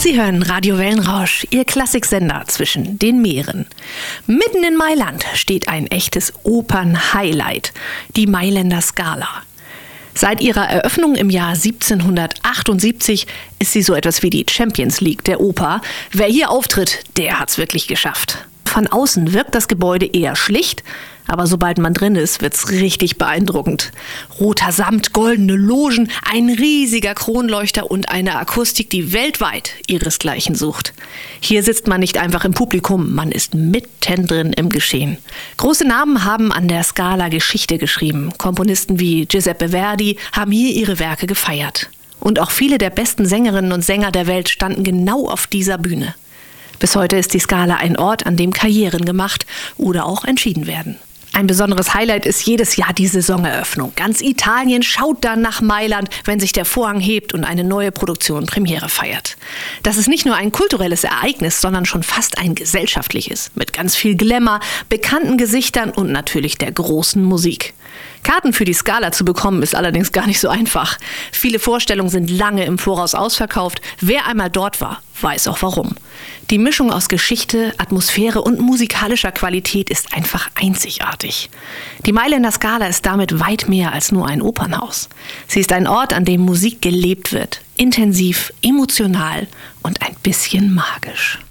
Sie hören Radio Wellenrausch, Ihr Klassiksender zwischen den Meeren. Mitten in Mailand steht ein echtes Opern-Highlight, die Mailänder Scala. Seit ihrer Eröffnung im Jahr 1778 ist sie so etwas wie die Champions League der Oper. Wer hier auftritt, der hat's wirklich geschafft. Von außen wirkt das Gebäude eher schlicht, aber sobald man drin ist, wird's richtig beeindruckend. Roter Samt, goldene Logen, ein riesiger Kronleuchter und eine Akustik, die weltweit ihresgleichen sucht. Hier sitzt man nicht einfach im Publikum, man ist mittendrin im Geschehen. Große Namen haben an der Scala Geschichte geschrieben. Komponisten wie Giuseppe Verdi haben hier ihre Werke gefeiert. Und auch viele der besten Sängerinnen und Sänger der Welt standen genau auf dieser Bühne. Bis heute ist die Scala ein Ort, an dem Karrieren gemacht oder auch entschieden werden. Ein besonderes Highlight ist jedes Jahr die Saisoneröffnung. Ganz Italien schaut dann nach Mailand, wenn sich der Vorhang hebt und eine neue Produktion Premiere feiert. Das ist nicht nur ein kulturelles Ereignis, sondern schon fast ein gesellschaftliches. Mit ganz viel Glamour, bekannten Gesichtern und natürlich der großen Musik. Karten für die Scala zu bekommen ist allerdings gar nicht so einfach. Viele Vorstellungen sind lange im Voraus ausverkauft. Wer einmal dort war, weiß auch warum. Die Mischung aus Geschichte, Atmosphäre und musikalischer Qualität ist einfach einzigartig. Die Mailänder Scala ist damit weit mehr als nur ein Opernhaus. Sie ist ein Ort, an dem Musik gelebt wird. Intensiv, emotional und ein bisschen magisch.